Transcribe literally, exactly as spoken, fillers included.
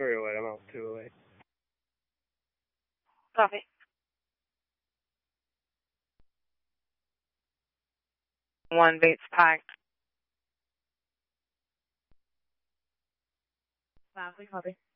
three oh eight, I'm out two oh eight. Copy. One Bates packed. Loudly copy.